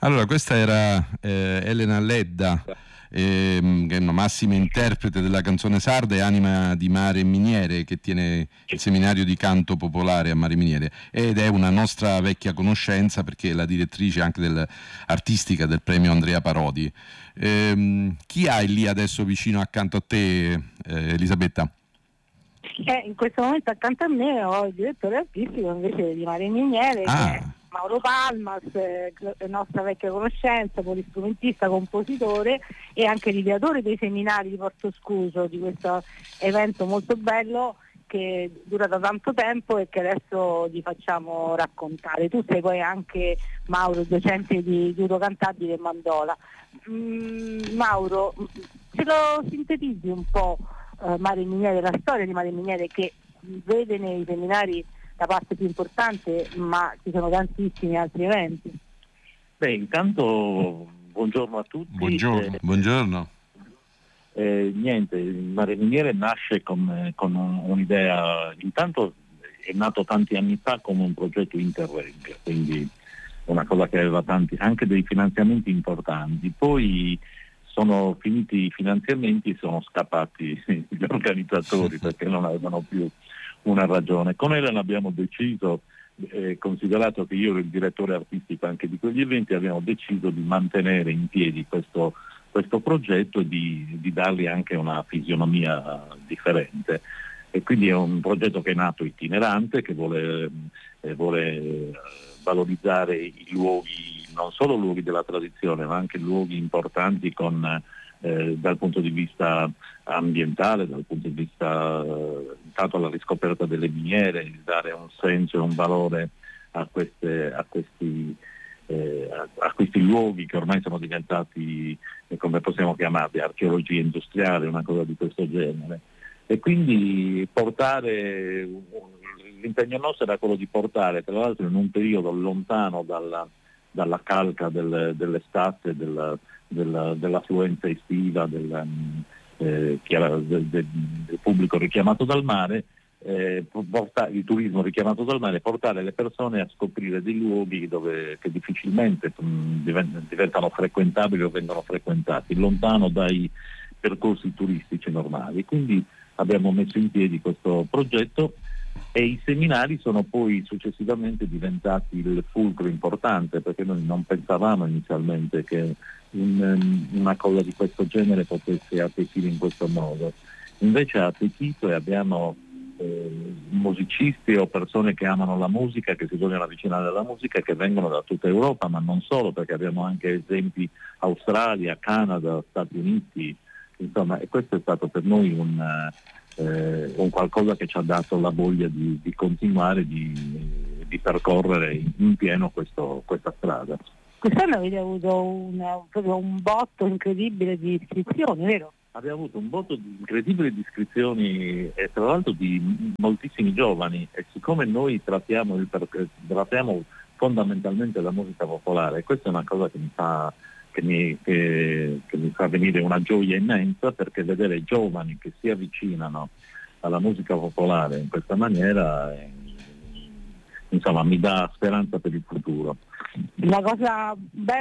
Allora, questa era Elena Ledda, che è una massima interprete della canzone sarda e anima di Mare e Miniere, che tiene il seminario di canto popolare a Mare e Miniere, ed è una nostra vecchia conoscenza perché è la direttrice anche artistica del premio Andrea Parodi. Chi hai lì adesso vicino accanto a te, Elisabetta? In questo momento accanto a me ho il direttore artistico invece di Mare Miniere, che è Ah, Mauro Palmas, nostra vecchia conoscenza, polistrumentista, compositore e anche l'ideatore dei seminari di Porto Scuso, di questo evento molto bello che dura da tanto tempo e che adesso vi facciamo raccontare. Tu sei poi anche, Mauro, docente di judo cantabile e mandola. Mauro, ce lo sintetizzi un po'? Mare Miniere, la storia di Mare Miniere, che vede nei seminari la parte più importante, ma ci sono tantissimi altri eventi. Intanto buongiorno a tutti. Buongiorno. Niente, il Mare Miniere nasce con un'idea, intanto è nato tanti anni fa come un progetto Interreg, quindi una cosa che aveva anche dei finanziamenti importanti. Poi sono finiti i finanziamenti, sono scappati gli organizzatori perché non avevano più una ragione. Con Elena abbiamo deciso, considerato che io ero il direttore artistico anche di quegli eventi, abbiamo deciso di mantenere in piedi questo progetto e di dargli anche una fisionomia differente. E quindi è un progetto che è nato itinerante, che vuole valorizzare i luoghi, non solo luoghi della tradizione, ma anche luoghi importanti dal punto di vista ambientale, dal punto di vista intanto alla riscoperta delle miniere, di dare un senso e un valore a questi luoghi che ormai sono diventati, come possiamo chiamarli, archeologia industriale, una cosa di questo genere. E quindi l'impegno nostro era quello di portare, tra l'altro in un periodo lontano dalla calca dell'estate, dell'affluenza estiva, del pubblico richiamato dal mare, il turismo richiamato dal mare, portare le persone a scoprire dei luoghi che difficilmente diventano frequentabili o vengono frequentati, lontano dai percorsi turistici normali. Quindi abbiamo messo in piedi questo progetto e i seminari sono poi successivamente diventati il fulcro importante, perché noi non pensavamo inizialmente che una cosa di questo genere potesse attecchire in questo modo. Invece ha attecchito e abbiamo musicisti o persone che amano la musica, che si vogliono avvicinare alla musica, che vengono da tutta Europa, ma non solo, perché abbiamo anche esempi Australia, Canada, Stati Uniti, insomma, e questo è stato per noi un qualcosa che ci ha dato la voglia di continuare, di percorrere in pieno questa strada. Quest'anno avete avuto proprio un botto incredibile di iscrizioni, vero? Abbiamo avuto un botto incredibile di iscrizioni e tra l'altro di moltissimi giovani, e siccome noi trattiamo fondamentalmente la musica popolare, e questa è una cosa che mi fa venire una gioia immensa, perché vedere giovani che si avvicinano alla musica popolare in questa maniera insomma mi dà speranza per il futuro. La cosa bella